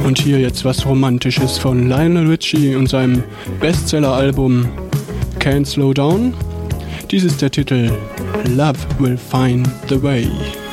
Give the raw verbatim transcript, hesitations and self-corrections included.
Und hier jetzt was Romantisches von Lionel Richie und seinem Bestseller-Album Can't Slow Down. Dies ist der Titel Love Will Find the Way.